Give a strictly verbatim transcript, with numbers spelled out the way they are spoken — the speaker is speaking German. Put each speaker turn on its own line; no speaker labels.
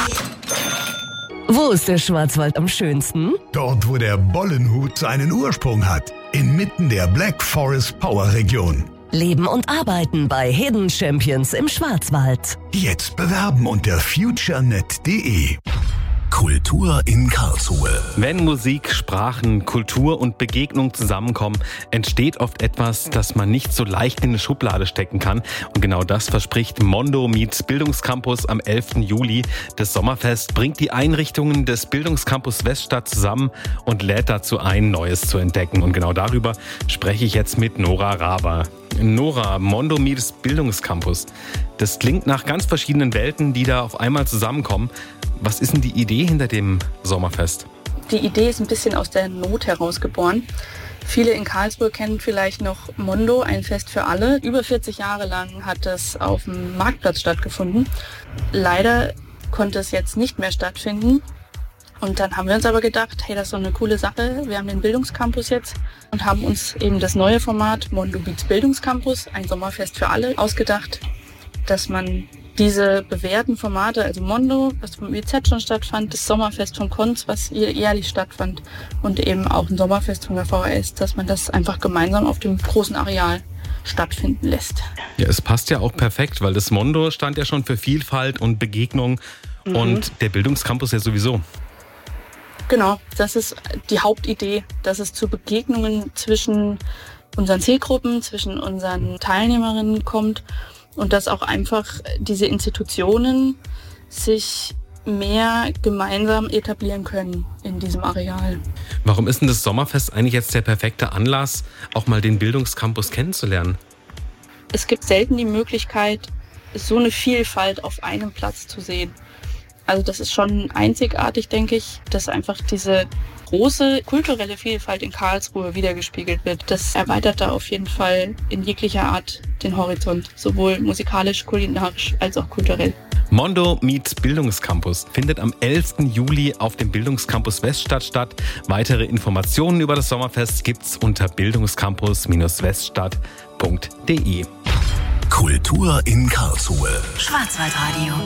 Wo ist der Schwarzwald am schönsten?
Dort, wo der Bollenhut seinen Ursprung hat. Inmitten der Black Forest Power Region.
Leben und arbeiten bei Hidden Champions im Schwarzwald.
Jetzt bewerben unter futurenet punkt de.
Kultur in Karlsruhe.
Wenn Musik, Sprachen, Kultur und Begegnung zusammenkommen, entsteht oft etwas, das man nicht so leicht in eine Schublade stecken kann. Und genau das verspricht Mondo meets Bildungscampus am elften Juli. Das Sommerfest bringt die Einrichtungen des Bildungscampus Weststadt zusammen und lädt dazu ein, Neues zu entdecken. Und genau darüber spreche ich jetzt mit Nora Raber. Nora, Mondo meets Bildungscampus. Das klingt nach ganz verschiedenen Welten, die da auf einmal zusammenkommen. Was ist denn die Idee hinter dem Sommerfest?
Die Idee ist ein bisschen aus der Not heraus geboren. Viele in Karlsruhe kennen vielleicht noch Mondo, ein Fest für alle. Über vierzig Jahre lang hat es auf dem Marktplatz stattgefunden. Leider konnte es jetzt nicht mehr stattfinden. Und dann haben wir uns aber gedacht, hey, das ist doch eine coole Sache. Wir haben den Bildungscampus jetzt und haben uns eben das neue Format Mondo meets Bildungscampus, ein Sommerfest für alle, ausgedacht, dass man diese bewährten Formate, also Mondo, was vom E Z schon stattfand, das Sommerfest vom Konz, was jährlich stattfand und eben auch ein Sommerfest von der V H S, dass man das einfach gemeinsam auf dem großen Areal stattfinden lässt.
Ja, es passt ja auch perfekt, weil das Mondo stand ja schon für Vielfalt und Begegnung mhm. und der Bildungscampus ja sowieso.
Genau, das ist die Hauptidee, dass es zu Begegnungen zwischen unseren Zielgruppen, zwischen unseren Teilnehmerinnen kommt. Und dass auch einfach diese Institutionen sich mehr gemeinsam etablieren können in diesem Areal.
Warum ist denn das Sommerfest eigentlich jetzt der perfekte Anlass, auch mal den Bildungscampus kennenzulernen?
Es gibt selten die Möglichkeit, so eine Vielfalt auf einem Platz zu sehen. Also das ist schon einzigartig, denke ich, dass einfach diese große kulturelle Vielfalt in Karlsruhe wiedergespiegelt wird. Das erweitert da auf jeden Fall in jeglicher Art den Horizont, sowohl musikalisch, kulinarisch als auch kulturell.
Mondo meets Bildungscampus findet am elften Juli auf dem Bildungscampus Weststadt statt. Weitere Informationen über das Sommerfest gibt's unter bildungscampus weststadt punkt de.
Kultur in Karlsruhe.
Schwarzwaldradio.